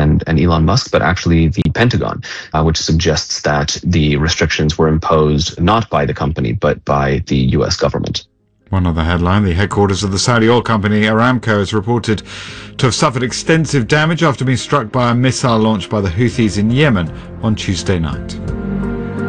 and Elon Musk, but actually the Pentagon, which suggests that the restrictions were imposed not by the company, but by the US government. One other headline, the headquarters of the Saudi oil company Aramco is reported to have suffered extensive damage after being struck by a missile launched by the Houthis in Yemen on Tuesday night.